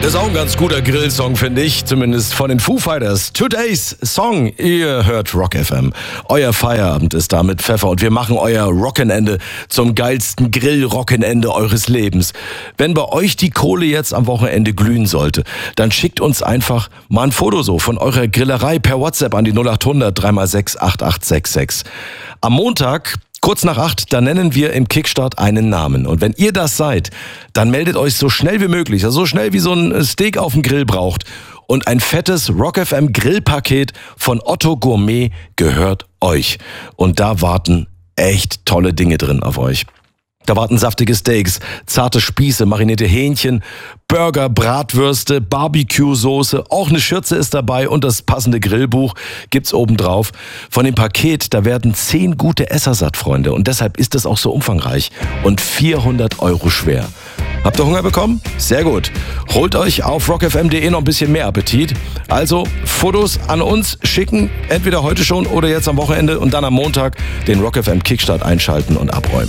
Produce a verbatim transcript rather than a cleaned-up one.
Ist auch ein ganz guter Grillsong, finde ich. Zumindest von den Foo Fighters. Today's Song. Ihr hört Rock F M. Euer Feierabend ist da mit Pfeffer und wir machen euer Rockenende zum geilsten Grill-Rockenende eures Lebens. Wenn bei euch die Kohle jetzt am Wochenende glühen sollte, dann schickt uns einfach mal ein Foto so von eurer Grillerei per WhatsApp an die null acht hundert drei mal sechs acht acht sechs sechs. Am Montag kurz nach acht, da nennen wir im Kickstart einen Namen. Und wenn ihr das seid, dann meldet euch so schnell wie möglich, also so schnell wie so ein Steak auf dem Grill braucht. Und ein fettes Rock F M Grillpaket von Otto Gourmet gehört euch. Und da warten echt tolle Dinge drin auf euch. Da warten saftige Steaks, zarte Spieße, marinierte Hähnchen, Burger, Bratwürste, Barbecue-Soße, auch eine Schürze ist dabei und das passende Grillbuch gibt's obendrauf. Von dem Paket, da werden zehn gute Esser satt, Freunde. Und deshalb ist es auch so umfangreich und vierhundert Euro schwer. Habt ihr Hunger bekommen? Sehr gut. Holt euch auf rock f m punkt d e noch ein bisschen mehr Appetit. Also Fotos an uns schicken, entweder heute schon oder jetzt am Wochenende und dann am Montag den Rock F M Kickstart einschalten und abräumen.